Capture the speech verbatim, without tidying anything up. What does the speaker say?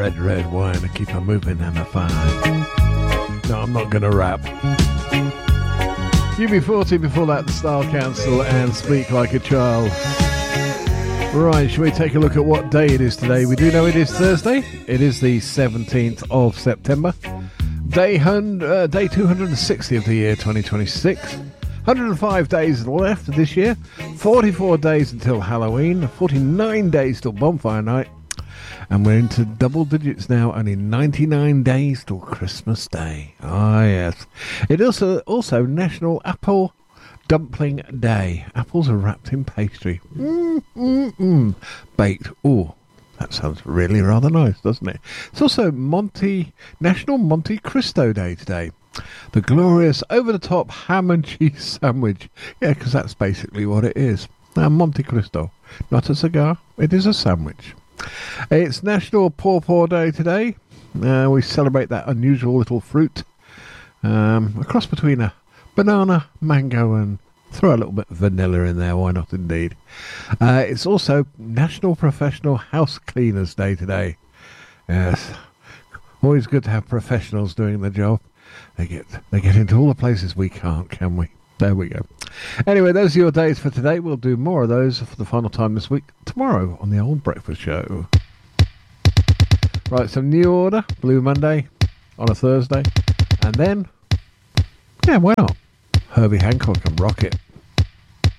red, red wine to keep her moving and a fine. No, I'm not going to rap. U B forty before that, the Style Council and Speak Like a Child. Right, shall we take a look at what day it is today? We do know it is Thursday. It is the seventeenth of September. Day, hun- uh, day two hundred sixty of the year twenty twenty-six. one hundred five days left this year. forty-four days until Halloween. forty-nine days till Bonfire Night. And we're into double digits now, only ninety-nine days till Christmas Day. Ah, yes. It is also, also National Apple Dumpling Day. Apples are wrapped in pastry. Mm, mm, mm. Baked. Ooh, that sounds really rather nice, doesn't it? It's also Monte National Monte Cristo Day today. The glorious over-the-top ham and cheese sandwich. Yeah, because that's basically what it is. Now, Monte Cristo. Not a cigar. It is a sandwich. It's National Pawpaw Day today. Uh, we celebrate that unusual little fruit. Um, a cross between a banana, mango, and throw a little bit of vanilla in there. Why not, indeed? Uh, it's also National Professional House Cleaners Day today. Yes. Always good to have professionals doing the job. They get they get into all the places we can't, can we? There we go. Anyway, those are your days for today. We'll do more of those for the final time this week, tomorrow on the Old Breakfast Show. Right, some New Order, Blue Monday on a Thursday. And then, yeah, why not? Herbie Hancock and Rocket.